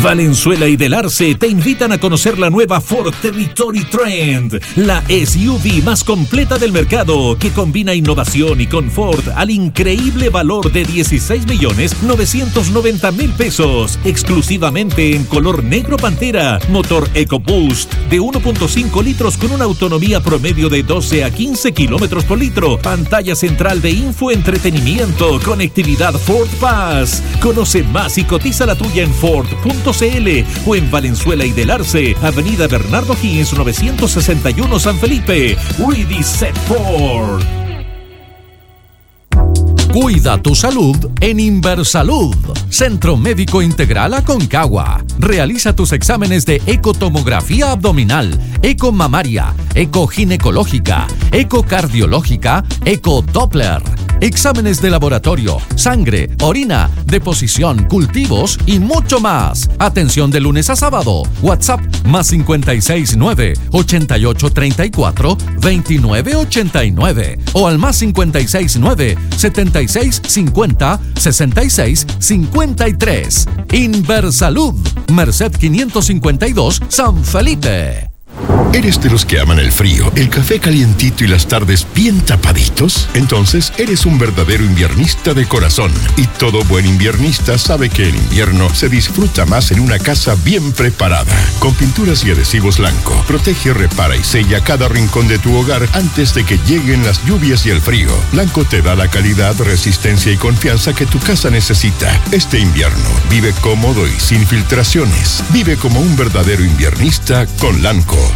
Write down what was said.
Valenzuela y Del Arce te invitan a conocer la nueva Ford Territory Trend, la SUV más completa del mercado, que combina innovación y confort al increíble valor de 16.990.000 pesos, exclusivamente en color negro pantera, motor EcoBoost de 1.5 litros con una autonomía promedio de 12 a 15 kilómetros por litro, pantalla central de infoentretenimiento, conectividad Ford Pass. Conoce más y cotiza la tuya en Ford.cl o en Valenzuela y Del Arce, Avenida Bernardo Higgins 961 San Felipe. Ready Set Ford. Cuida tu salud en Inversalud, Centro Médico Integral Aconcagua. Realiza tus exámenes de ecotomografía abdominal, ecomamaria, ecoginecológica, ecocardiológica, ecodoppler. Exámenes de laboratorio, sangre, orina, deposición, cultivos y mucho más. Atención de lunes a sábado. WhatsApp +56 9 88 34 29 89 o al +56 9 76 50 66 53. Inversalud, Merced 552, San Felipe. ¿Eres de los que aman el frío, el café calientito y las tardes bien tapaditos? Entonces eres un verdadero inviernista de corazón. Y todo buen inviernista sabe que el invierno se disfruta más en una casa bien preparada. Con pinturas y adhesivos Lanco, protege, repara y sella cada rincón de tu hogar antes de que lleguen las lluvias y el frío. Lanco te da la calidad, resistencia y confianza que tu casa necesita. Este invierno, vive cómodo y sin filtraciones. Vive como un verdadero inviernista con Lanco.